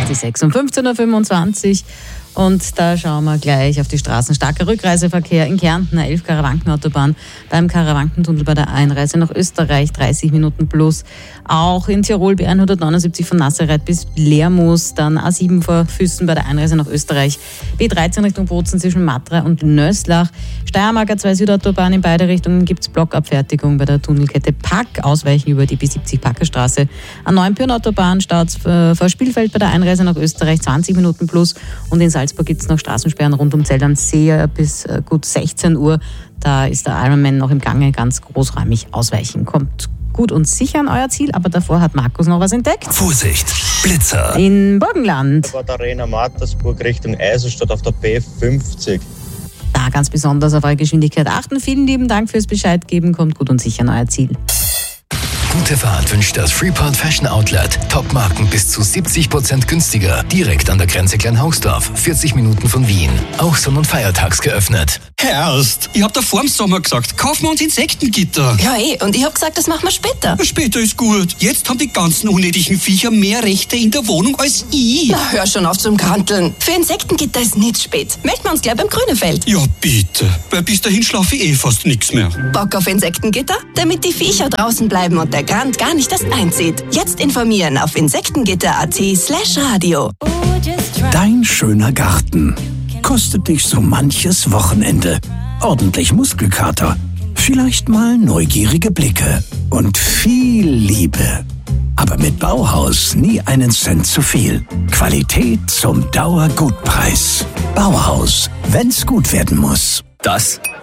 6 um 15.25 Uhr. Und da schauen wir gleich auf die Straßen. Starker Rückreiseverkehr in Kärnten, 11 Karawankenautobahn, beim Karawankentunnel bei der Einreise nach Österreich, 30 Minuten plus. Auch in Tirol B179 von Nasserreit bis Lermoos, dann A7 vor Füssen bei der Einreise nach Österreich, B13 Richtung Bozen zwischen Matra und Nöslach, Steiermark A2 Südautobahn in beide Richtungen gibt es Blockabfertigung bei der Tunnelkette Pack, Ausweichen über die B70 Packerstraße. A9 Pyrnautobahn staut vor Spielfeld bei der Einreise nach Österreich, 20 Minuten plus, und in Salzburg gibt es noch Straßensperren rund um Zell am See bis gut 16 Uhr. Da ist der Ironman noch im Gange, ganz großräumig ausweichen. Kommt gut und sicher an euer Ziel, aber davor hat Markus noch was entdeckt. Vorsicht, Blitzer. In Burgenland. Bei der Arena Mattersburg Richtung Eisenstadt auf der B50. Da ganz besonders auf eure Geschwindigkeit achten. Vielen lieben Dank fürs Bescheid geben. Kommt gut und sicher an euer Ziel. Gute Fahrt wünscht das Freeport Fashion Outlet. Top-Marken bis zu 70% günstiger. Direkt an der Grenze Kleinhausdorf, 40 Minuten von Wien. Auch sonn- und feiertags geöffnet. Herrst, ich hab da vor dem Sommer gesagt, kaufen wir uns Insektengitter. Ja, und ich hab gesagt, das machen wir später. Später ist gut. Jetzt haben die ganzen unnötigen Viecher mehr Rechte in der Wohnung als ich. Na, hör schon auf zum Kranteln. Für Insektengitter ist nicht spät. Melden wir uns gleich beim Grünefeld. Ja, bitte. Weil bis dahin schlafe ich fast nichts mehr. Bock auf Insektengitter? Damit die Viecher draußen bleiben und der Grand gar nicht erst einzieht. Jetzt informieren auf insektengitter.at/radio. Dein schöner Garten kostet dich so manches Wochenende. Ordentlich Muskelkater, vielleicht mal neugierige Blicke und viel Liebe. Aber mit Bauhaus nie einen Cent zu viel. Qualität zum Dauergutpreis. Bauhaus, wenn's gut werden muss. Das